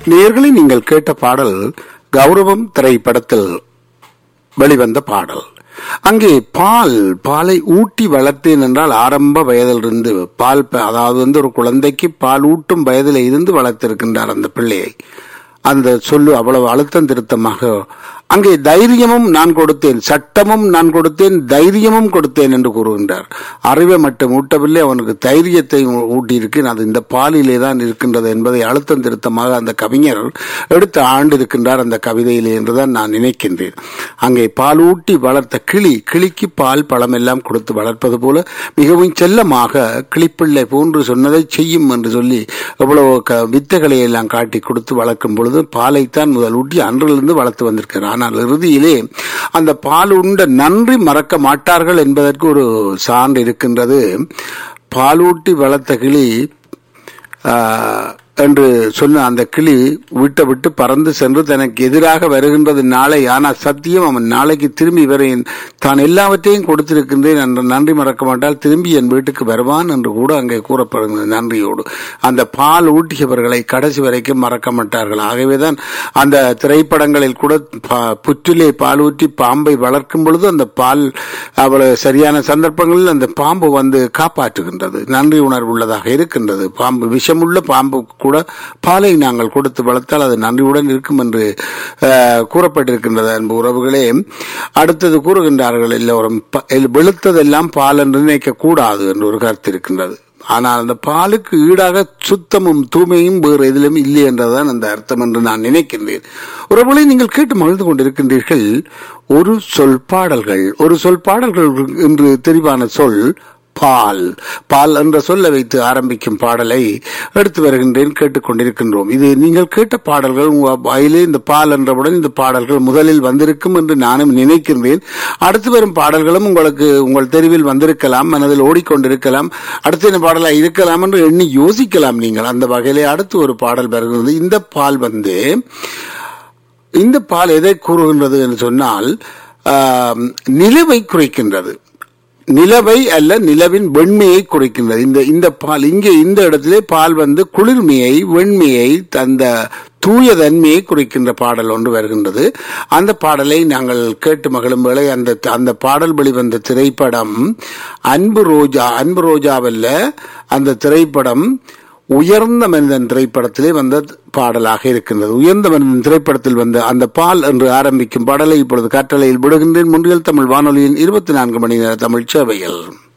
நேயர்களே, நீங்கள் கேட்ட பாடல் கௌரவம் திரைப்படத்தில் வெளிவந்த பாடல். அங்கே பாலை ஊட்டி வளர்த்தேன் என்றால் ஆரம்ப வயதிலிருந்து பால், அதாவது ஒரு குழந்தைக்கு பால் ஊட்டும் வயதில் இருந்து வளர்த்திருக்கின்றார் அந்த பிள்ளையை. அந்த சொல்லு அவ்வளவு அழுத்தம் திருத்தமாக. அங்கே தைரியமும் நான் கொடுத்தேன், சட்டமும் நான் கொடுத்தேன், தைரியமும் கொடுத்தேன் என்று கூறுகின்றார். அறிவை மட்டும் ஊட்டவில்லை, அவனுக்கு தைரியத்தை ஊட்டியிருக்கேன், அது இந்த பாலிலே தான் இருக்கின்றது என்பதை அழுத்தம் திருத்தமாக அந்த கவிஞர் எடுத்து ஆண்டிருக்கின்றார் அந்த கவிதையிலே என்றுதான் நான் நினைக்கின்றேன். அங்கே பால் ஊட்டி வளர்த்த கிளிக்கு பால் பழம் எல்லாம் கொடுத்து வளர்ப்பது போல மிகவும் செல்லமாக கிளிப்பிள்ளை போன்று சொன்னதை செய்யும் என்று சொல்லி எவ்வளவு வித்தைகளை எல்லாம் காட்டி கொடுத்து வளர்க்கும் பொழுது பாலைத்தான் முதல் ஊட்டி அன்றிலிருந்து வளர்த்து வந்திருக்கிறார். ஆனால் இறுதியிலே அந்த பால் உண்ட நன்றி மறக்க மாட்டார்கள் என்பதற்கு ஒரு சான்று இருக்கின்றது. பாலூட்டி வளர்த்த கிளி என்று சொன்ன அந்த கிளி விட்டு பறந்து சென்று தனக்கு எதிராக வருகின்றது நாளை. ஆனால் சத்தியம், அவன் நாளைக்கு திரும்பி வரையின் தான் எல்லாவற்றையும் கொடுத்திருக்கின்றேன் என்று நன்றி மறக்க மாட்டால் திரும்பி என் வீட்டுக்கு வருவான் என்று கூட அங்கே கூறப்படுகிறது. நன்றியோடு அந்த பால் ஊட்டியவர்களை கடைசி வரைக்கும் மறக்க மாட்டார்கள். ஆகவேதான் அந்த திரைப்படங்களில் கூட புற்றிலே பால் ஊற்றி பாம்பை வளர்க்கும் பொழுது அந்த பால் அவ்வளவு சரியான சந்தர்ப்பங்களில் அந்த பாம்பு வந்து காப்பாற்றுகின்றது. நன்றி உணர்வு உள்ளதாக இருக்கின்றது. பாம்பு விஷமுள்ள பாம்பு கூட பாலை நாங்கள் கொடுத்து வளர்த்தால் அது நன்றியுடன் இருக்கும் என்று கூறப்பட்டிருக்கின்றது. அன்பு உறவுகளே, அடுத்தது கூறுகின்றார்கள் எல்லோரும் வெளுத்ததெல்லாம் பால் என்று நினைக்க கூடாது என்று ஒரு கருத்து இருக்கின்றது. ஆனால் அந்த பாலுக்கு ஈடாக சுத்தமும் தூய்மையும் வேறு எதிலும் இல்லை என்றதான் அந்த அர்த்தம் என்று நான் நினைக்கின்றேன். ஒருவேளை நீங்கள் கேட்டு மகிழ்ந்து கொண்டிருக்கின்றீர்கள். ஒரு சொல் பாடல்கள் என்று தெரிவான சொல் பால் என்ற சொல்ல வைத்து ஆரம்பிக்கும் பாடலை எடுத்து வருகின்றேன், கேட்டுக்கொண்டிருக்கின்றோம். இது நீங்கள் கேட்ட பாடல்கள் வாயிலே இந்த பால் என்றவுடன் இந்த பாடல்கள் முதலில் வந்திருக்கும் என்று நானும் நினைக்கின்றேன். அடுத்து வரும் பாடல்களும் உங்களுக்கு உங்கள் தெருவில் வந்திருக்கலாம், மனதில் ஓடிக்கொண்டிருக்கலாம், அடுத்த என்ன பாடலாக இருக்கலாம் என்று எண்ணி யோசிக்கலாம் நீங்கள். அந்த வகையிலே அடுத்து ஒரு பாடல் வருகிறது. இந்த பால் எதை கூறுகின்றது என்று சொன்னால் நிலவை குறைக்கின்றது. நிலவை அல்ல, நிலவின் வெண்மையை குறைக்கின்றது. இந்த பால் இங்கே இந்த இடத்திலே பால் வந்து குளிர்மையை, வெண்மையை, அந்த தூய தன்மையை குறிக்கின்ற பாடல் ஒன்று வருகின்றது. அந்த பாடலை நாங்கள் கேட்டு மகிழும் வேளை அந்த பாடல் வெளிவந்த திரைப்படம் அன்பு ரோஜாவல்ல, அந்த திரைப்படம் உயர்ந்த மனிதன் திரைப்படத்திலே வந்த பாடலாக இருக்கின்றது. உயர்ந்த மனிதன் திரைப்படத்தில் வந்த அந்த பால் என்று ஆரம்பிக்கும் பாடலை இப்பொழுது காற்றலையில் விடுகின்றேன். முன்றியல் தமிழ் வானொலியின் 24 மணி நேர தமிழ் சேவையில்.